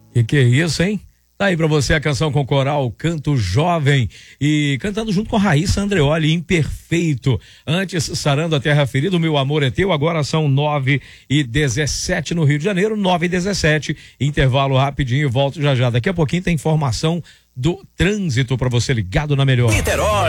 Que é isso, hein? Tá aí pra você a canção com coral Canto Jovem e cantando junto com a Raíssa Andreoli, Imperfeito. Antes, Sarando a Terra Ferida, O Meu Amor é Teu. Agora são 9h17 no Rio de Janeiro, 9h17. Intervalo rapidinho, volto já já. Daqui a pouquinho tem informação do trânsito pra você ligado na Melhor. Niterói.